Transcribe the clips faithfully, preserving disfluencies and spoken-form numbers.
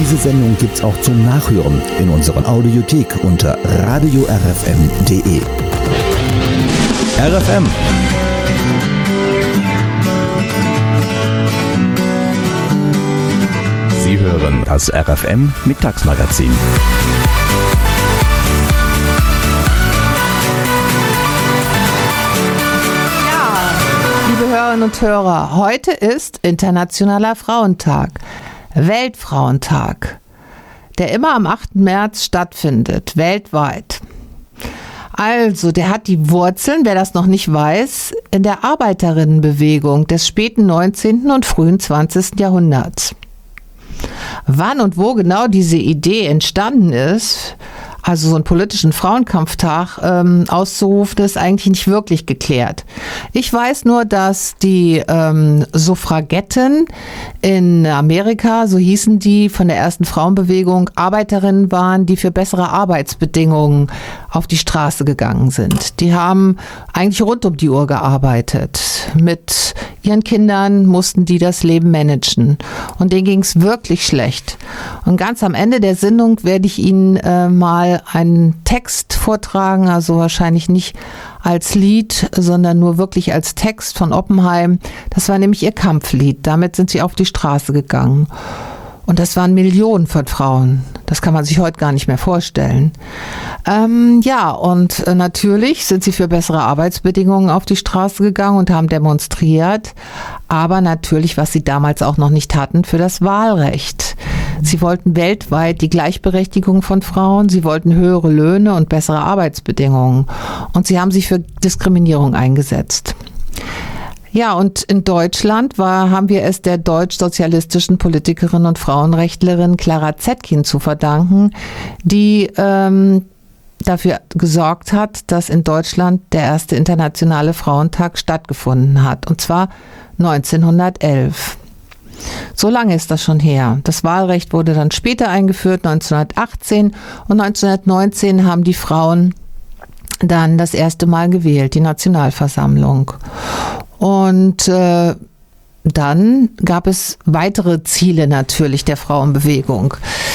Diese Sendung gibt's auch zum Nachhören in unserer Audiothek unter radio r f m punkt d e. R F M. Sie hören das R F M Mittagsmagazin. Liebe Hörerinnen und Hörer, heute ist Internationaler Frauentag, Weltfrauentag, der immer am achten März stattfindet, weltweit. Also, der hat die Wurzeln, wer das noch nicht weiß, in der Arbeiterinnenbewegung des späten neunzehnten und frühen zwanzigsten Jahrhunderts. Wann und wo genau diese Idee entstanden ist, also so einen politischen Frauenkampftag ähm, auszurufen, ist eigentlich nicht wirklich geklärt. Ich weiß nur, dass die ähm, Suffragetten in Amerika, so hießen die, von der ersten Frauenbewegung, Arbeiterinnen waren, die für bessere Arbeitsbedingungen auf die Straße gegangen sind. Die haben eigentlich rund um die Uhr gearbeitet. Mit ihren Kindern mussten die das Leben managen. Und denen ging es wirklich schlecht. Und ganz am Ende der Sendung werde ich Ihnen äh, mal einen Text vortragen, also wahrscheinlich nicht als Lied, sondern nur wirklich als Text von Oppenheim. Das war nämlich ihr Kampflied. Damit sind sie auf die Straße gegangen. Und das waren Millionen von Frauen. Das kann man sich heute gar nicht mehr vorstellen. Ähm, ja, und äh, natürlich sind sie für bessere Arbeitsbedingungen auf die Straße gegangen und haben demonstriert. Aber natürlich, was sie damals auch noch nicht hatten, für das Wahlrecht. Sie wollten weltweit die Gleichberechtigung von Frauen. Sie wollten höhere Löhne und bessere Arbeitsbedingungen. Und sie haben sich für Diskriminierung eingesetzt. Ja, und in Deutschland war, haben wir es der deutsch-sozialistischen Politikerin und Frauenrechtlerin Clara Zetkin zu verdanken, die ähm, dafür gesorgt hat, dass in Deutschland der erste internationale Frauentag stattgefunden hat, und zwar neunzehnhundertelf. So lange ist das schon her. Das Wahlrecht wurde dann später eingeführt, neunzehnhundertachtzehn, und neunzehnhundertneunzehn haben die Frauen dann das erste Mal gewählt, die Nationalversammlung. Und äh, dann gab es weitere Ziele natürlich der Frauenbewegung.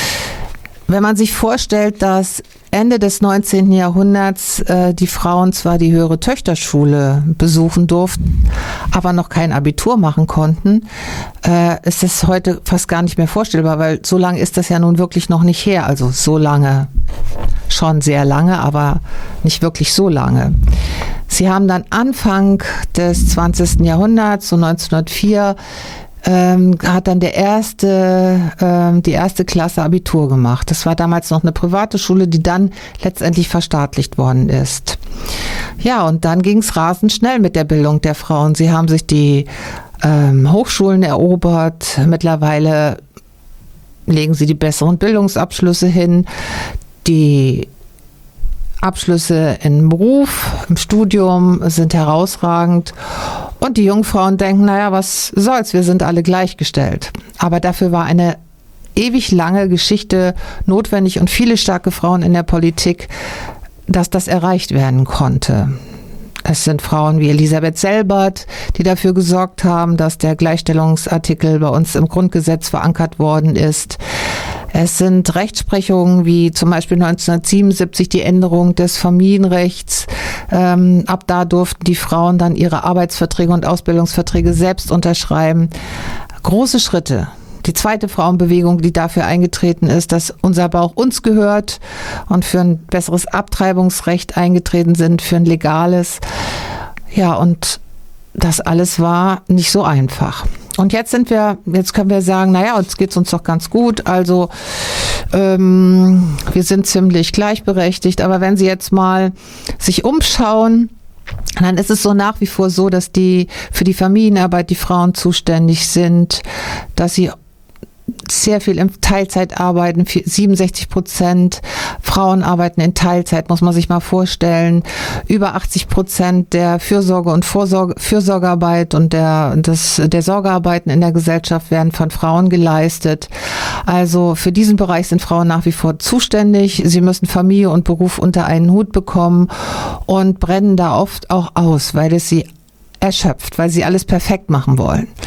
Wenn man sich vorstellt, dass Ende des neunzehnten Jahrhunderts äh, die Frauen zwar die höhere Töchterschule besuchen durften, aber noch kein Abitur machen konnten, äh, ist es heute fast gar nicht mehr vorstellbar, weil so lange ist das ja nun wirklich noch nicht her. Also so lange, schon sehr lange, aber nicht wirklich so lange. Sie haben dann Anfang des zwanzigsten Jahrhunderts, so neunzehnhundertvier, ähm, hat dann der erste, ähm, die erste Klasse Abitur gemacht. Das war damals noch eine private Schule, die dann letztendlich verstaatlicht worden ist. Ja, und dann ging es rasend schnell mit der Bildung der Frauen. Sie haben sich die ähm, Hochschulen erobert. Mittlerweile legen sie die besseren Bildungsabschlüsse hin. Die Abschlüsse im Beruf, im Studium sind herausragend. Und die Jungfrauen denken, naja, was soll's, wir sind alle gleichgestellt. Aber dafür war eine ewig lange Geschichte notwendig und viele starke Frauen in der Politik, dass das erreicht werden konnte. Es sind Frauen wie Elisabeth Selbert, die dafür gesorgt haben, dass der Gleichstellungsartikel bei uns im Grundgesetz verankert worden ist. Es sind Rechtsprechungen wie zum Beispiel neunzehnhundertsiebenundsiebzig die Änderung des Familienrechts. Ähm, ab da durften die Frauen dann ihre Arbeitsverträge und Ausbildungsverträge selbst unterschreiben. Große Schritte. Die zweite Frauenbewegung, die dafür eingetreten ist, dass unser Bauch uns gehört und für ein besseres Abtreibungsrecht eingetreten sind, für ein legales. Ja, und das alles war nicht so einfach. Und jetzt sind wir, jetzt können wir sagen, naja, jetzt geht's uns doch ganz gut. Also ähm, wir sind ziemlich gleichberechtigt. Aber wenn Sie jetzt mal sich umschauen, dann ist es so nach wie vor so, dass die für die Familienarbeit die Frauen zuständig sind, dass sie sehr viel in Teilzeit arbeiten, siebenundsechzig Prozent Frauen arbeiten in Teilzeit, muss man sich mal vorstellen. Über achtzig Prozent der Fürsorge- und Vorsorge, Fürsorgearbeit und der, das, der Sorgearbeiten in der Gesellschaft werden von Frauen geleistet. Also für diesen Bereich sind Frauen nach wie vor zuständig. Sie müssen Familie und Beruf unter einen Hut bekommen und brennen da oft auch aus, weil es sie erschöpft, weil sie alles perfekt machen wollen.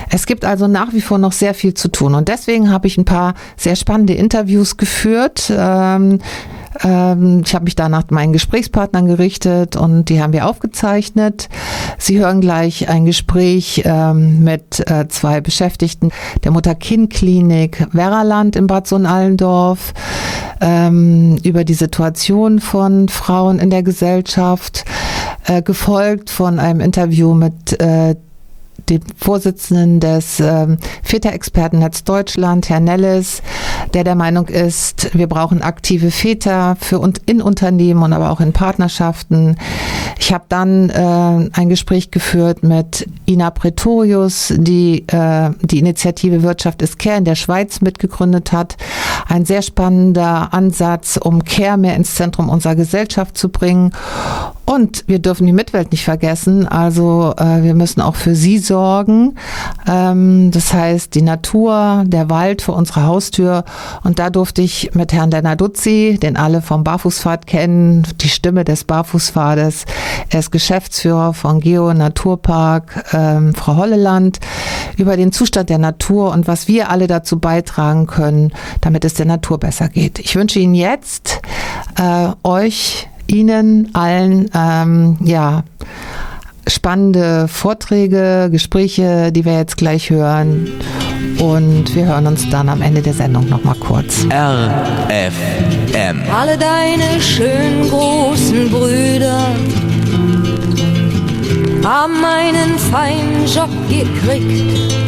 Es gibt also nach wie vor noch sehr viel zu tun und deswegen habe ich ein paar sehr spannende Interviews geführt. Ähm, ähm, ich habe mich da nach meinen Gesprächspartnern gerichtet und die haben wir aufgezeichnet. Sie hören gleich ein Gespräch ähm, mit äh, zwei Beschäftigten der Mutter-Kind-Klinik Werraland in Bad Sohn-Allendorf ähm, über die Situation von Frauen in der Gesellschaft, äh, gefolgt von einem Interview mit äh, dem Vorsitzenden des ähm, Väterexpertennetz Deutschland, Herr Nellis, der der Meinung ist, wir brauchen aktive Väter für und in Unternehmen und aber auch in Partnerschaften. Ich habe dann äh, ein Gespräch geführt mit Ina Pretorius, die äh, die Initiative Wirtschaft ist Care in der Schweiz mitgegründet hat. Ein sehr spannender Ansatz, um Care mehr ins Zentrum unserer Gesellschaft zu bringen. Und wir dürfen die Mitwelt nicht vergessen, also äh, wir müssen auch für sie sorgen. Ähm, das heißt, die Natur, der Wald vor unserer Haustür. Und da durfte ich mit Herrn Dennaduzzi, den alle vom Barfußpfad kennen, die Stimme des Barfußpfades. Er ist Geschäftsführer von Geo Naturpark, ähm, Frau Holleland, über den Zustand der Natur und was wir alle dazu beitragen können, damit es der Natur besser geht. Ich wünsche Ihnen jetzt, äh, euch, Ihnen allen, ähm, ja, spannende Vorträge, Gespräche, die wir jetzt gleich hören. Und wir hören uns dann am Ende der Sendung nochmal kurz. R F M. Alle deine schönen großen Brüder haben einen feinen Job gekriegt.